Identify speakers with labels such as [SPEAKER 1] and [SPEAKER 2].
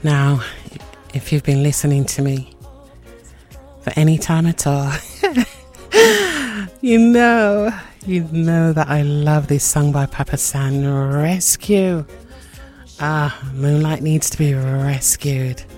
[SPEAKER 1] Now, if you've been listening to me for any time at all, you know that I love this song by Papa San, Rescue. Moonlight needs to be rescued.